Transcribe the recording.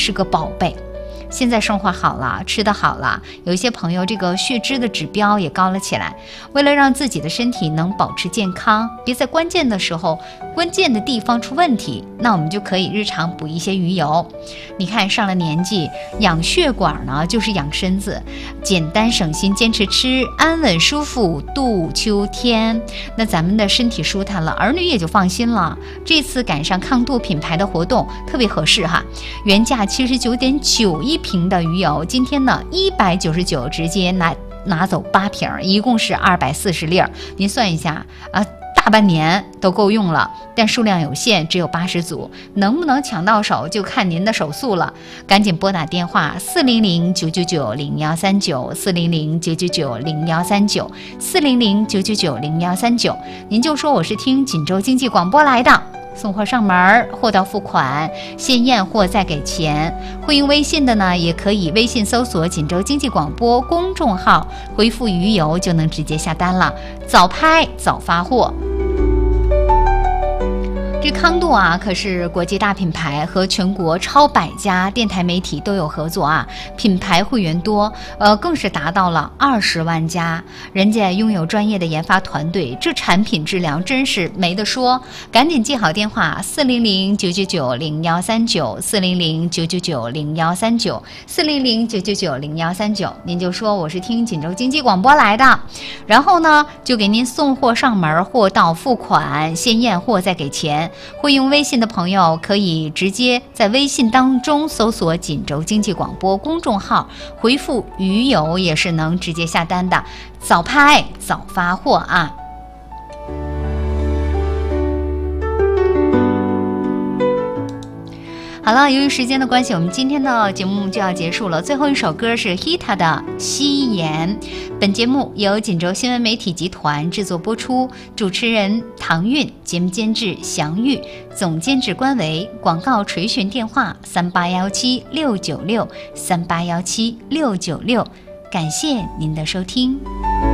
是个宝贝。现在生活好了，吃得好了，有一些朋友这个血脂的指标也高了起来。为了让自己的身体能保持健康，别在关键的时候、关键的地方出问题，那我们就可以日常补一些鱼油。你看上了年纪，养血管呢就是养身子，简单省心，坚持吃，安稳舒服度秋天。那咱们的身体舒坦了，儿女也就放心了。这次赶上抗肚品牌的活动，特别合适哈，原价79.9一瓶的鱼油，今天呢199，直接拿走8瓶，一共是240粒。您算一下啊，大半年都够用了，但数量有限，只有80组，能不能抢到手就看您的手速了。赶紧拨打电话400-999-0139，400-999-0139，400-999-0139，您就说我是听锦州经济广播来的。送货上门，货到付款，先验货再给钱。会用微信的呢，也可以微信搜索锦州经济广播公众号，回复鱼油就能直接下单了，早拍早发货。这康度啊，可是国际大品牌，和全国超100家电台媒体都有合作啊，品牌会员多，更是达到了20万家。人家拥有专业的研发团队，这产品质量真是没得说。赶紧记好电话：400-999-0139，400-999-0139，400-999-0139，您就说我是听锦州经济广播来的，然后呢就给您送货上门，货到付款，先验货再给钱。会用微信的朋友可以直接在微信当中搜索锦州经济广播公众号，回复鱼油也是能直接下单的，早拍早发货啊。好了，由于时间的关系，我们今天的节目就要结束了。最后一首歌是 Hita 的《夕颜》。本节目由锦州新闻媒体集团制作播出，主持人唐韵，节目监制祥玉，总监制关维。广告垂询电话38176963817696。感谢您的收听。